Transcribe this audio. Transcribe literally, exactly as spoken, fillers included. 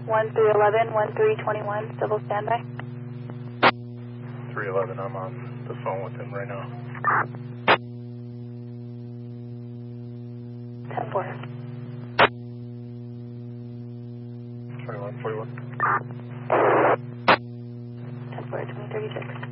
one three eleven, one three twenty-one, civil standby. three eleven, I'm on the phone with him right now. ten four. twenty-one forty-one. ten four, twenty thirty-six.